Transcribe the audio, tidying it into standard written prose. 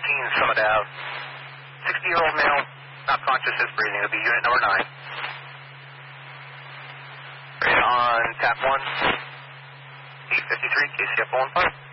Summit Ave. 60-year-old male, not conscious, is breathing. It'll be unit number 9. On tap 1, 853, KCF 15.